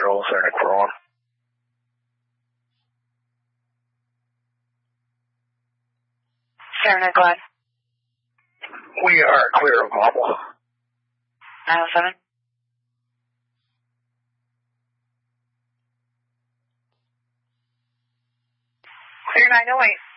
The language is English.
control center, Clear 1. Saranac, go ahead. We are clear of Bobble. 907. Clear 908.